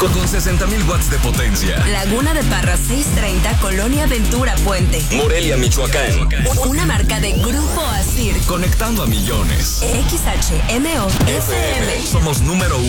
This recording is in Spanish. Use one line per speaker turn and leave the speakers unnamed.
con 60,000 watts de potencia.
Laguna de Parra 630, Colonia Ventura Puente.
Morelia, Michoacán.
Una marca de Grupo Asir.
Conectando a millones.
XHMO FM.
Somos número 1.